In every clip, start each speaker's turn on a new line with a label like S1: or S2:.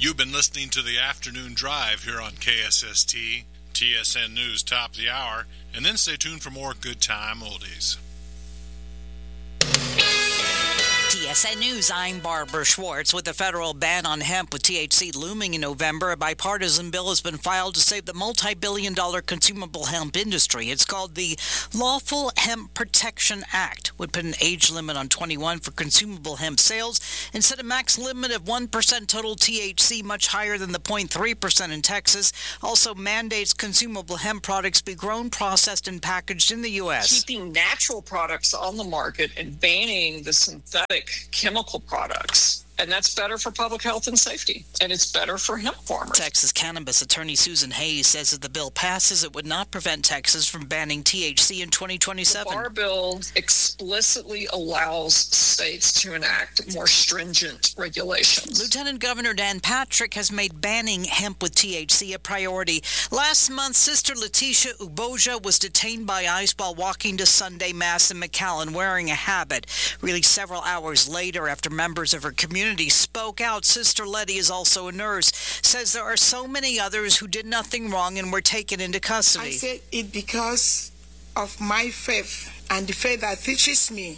S1: You've been listening to the Afternoon Drive here on KSST, TSN News Top of the Hour, and then stay tuned for more Good Time Oldies.
S2: TSN News, I'm Barbara Schwartz. With the federal ban on hemp with THC looming in November, a bipartisan bill has been filed to save the multi-billion-dollar consumable hemp industry. It's called the Lawful Hemp Protection Act. Would put an age limit on 21 for consumable hemp sales and set a max limit of 1% total THC, much higher than the 0.3% in Texas. Also mandates consumable hemp products be grown, processed, and packaged in the U.S.
S3: Keeping natural products on the market and banning the synthetic chemical products. And that's better for public health and safety. And it's better for hemp farmers.
S2: Texas cannabis attorney Susan Hayes says if the bill passes, it would not prevent Texas from banning THC in 2027.
S3: The BAR bill explicitly allows states to enact more stringent regulations.
S2: Lieutenant Governor Dan Patrick has made banning hemp with THC a priority. Last month, Sister Letitia Uboja was detained by ICE while walking to Sunday Mass in McAllen wearing a habit. Released several hours later after members of her community spoke out. Sister Letty is also a nurse, says there are so many others who did nothing wrong and were taken into custody.
S4: I said it because of my faith and the faith that teaches me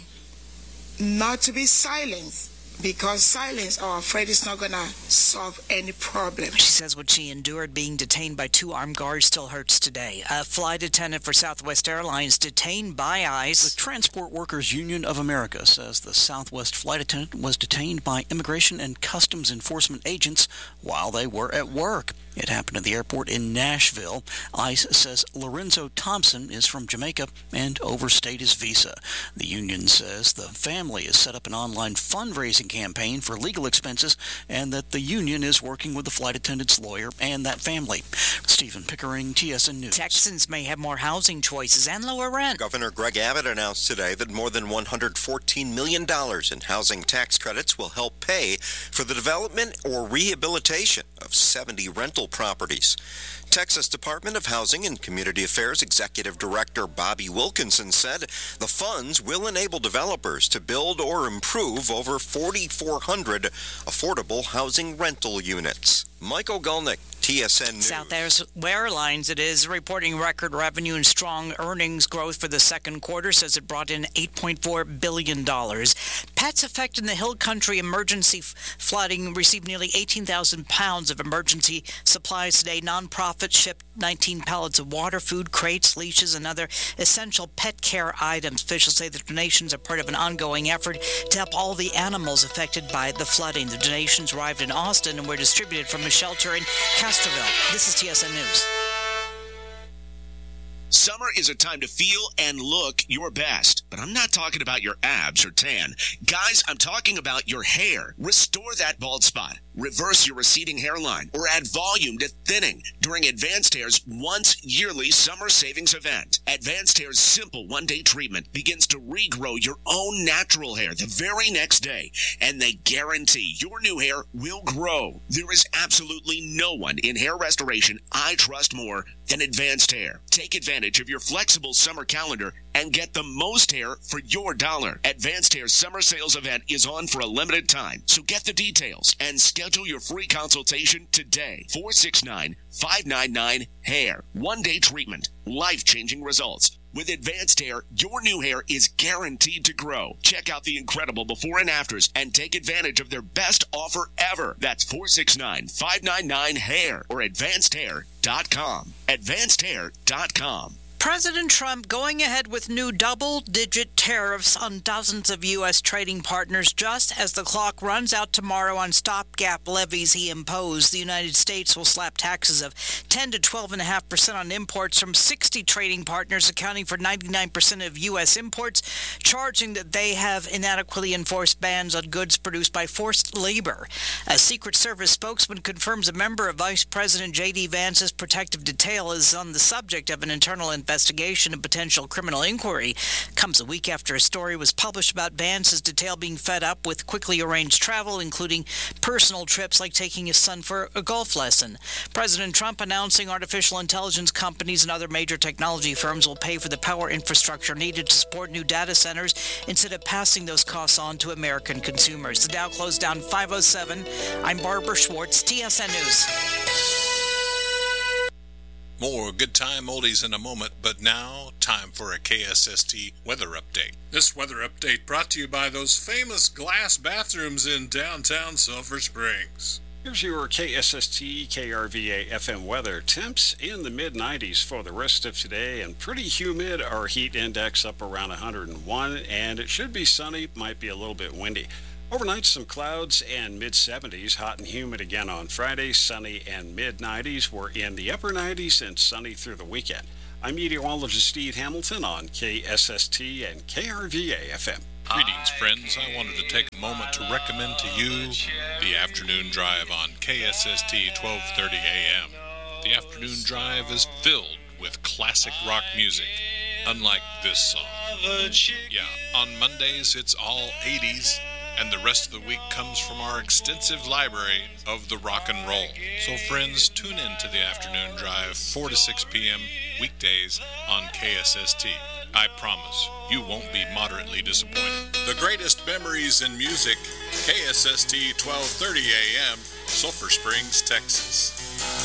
S4: not to be silenced, because silence or afraid is not going to solve any problem.
S2: She says what she endured being detained by 2 armed guards still hurts today. A flight attendant for Southwest Airlines detained by ICE.
S5: The Transport Workers Union of America says the Southwest flight attendant was detained by Immigration and Customs Enforcement agents while they were at work. It happened at the airport in Nashville. ICE says Lorenzo Thompson is from Jamaica and overstayed his visa. The union says the family has set up an online fundraising campaign for legal expenses and that the union is working with the flight attendant's lawyer and that family. Stephen Pickering, TSN News.
S2: Texans may have more housing choices and lower rent.
S6: Governor Greg Abbott announced today that more than $114 million in housing tax credits will help pay for the development or rehabilitation of 70 rental properties. Texas Department of Housing and Community Affairs Executive Director Bobby Wilkinson said the funds will enable developers to build or improve over 4,400 affordable housing rental units. Michael Gulnick, TSN News.
S2: Southwest Airlines, it is, reporting record revenue and strong earnings growth for the second quarter, says it brought in $8.4 billion. Pets affected in the Hill Country emergency flooding received nearly 18,000 pounds of emergency supplies today. Nonprofits shipped 19 pallets of water, food, crates, leashes, and other essential pet care items. Officials say the donations are part of an ongoing effort to help all the animals affected by the flooding. The donations arrived in Austin and were distributed from a shelter in Castroville. This is TSN News.
S7: Summer is a time to feel and look your best, but I'm not talking about your abs or tan. Guys, I'm talking about your hair. Restore that bald spot, reverse your receding hairline, or add volume to thinning during Advanced Hair's once yearly summer savings event. Advanced Hair's simple one-day treatment begins to regrow your own natural hair the very next day, and they guarantee your new hair will grow. There is absolutely no one in hair restoration I trust more than Advanced Hair. Take advantage of your flexible summer calendar and get the most hair for your dollar. Advanced Hair's summer sales event is on for a limited time, so get the details and schedule your free consultation today. 469-599-HAIR. One-day treatment. Life-changing results. With Advanced Hair, your new hair is guaranteed to grow. Check out the incredible before and afters and take advantage of their best offer ever. That's 469-599-HAIR or AdvancedHair.com. AdvancedHair.com.
S2: President Trump going ahead with new double-digit tariffs on dozens of U.S. trading partners just as the clock runs out tomorrow on stopgap levies he imposed. The United States will slap taxes of 10 to 12.5% on imports from 60 trading partners, accounting for 99% of U.S. imports, charging that they have inadequately enforced bans on goods produced by forced labor. A Secret Service spokesman confirms a member of Vice President J.D. Vance's protective detail is on the subject of an internal investigation investigation and potential criminal inquiry. Comes a week after a story was published about Vance's detail being fed up with quickly arranged travel, including personal trips like taking his son for a golf lesson. President Trump announcing artificial intelligence companies and other major technology firms will pay for the power infrastructure needed to support new data centers instead of passing those costs on to American consumers. The Dow closed down 507. I'm Barbara Schwartz, TSN News.
S1: More good time oldies in a moment, but now time for a KSST weather update. This weather update brought to you by those famous glass bathrooms in downtown Sulphur Springs.
S8: Here's your KSST KRVA FM weather. Temps in the mid-90s for the rest of today and pretty humid. Our heat index up around 101, and it should be sunny, might be a little bit windy. Overnight, some clouds and mid-70s, hot and humid again on Friday, sunny and mid-90s. We're in the upper 90s and sunny through the weekend. I'm meteorologist Steve Hamilton on KSST and KRVA FM.
S1: Greetings, friends. I wanted to take a moment to recommend to you the Afternoon Drive on KSST 1230 AM. The Afternoon Drive is filled with classic rock music, unlike this song. Yeah, on Mondays it's all 80s, and the rest of the week comes from our extensive library of the rock and roll. So friends, tune in to the Afternoon Drive 4 to 6 p.m. weekdays on KSST. I promise you won't be moderately disappointed. The greatest memories in music, KSST 1230 AM, Sulphur Springs, Texas.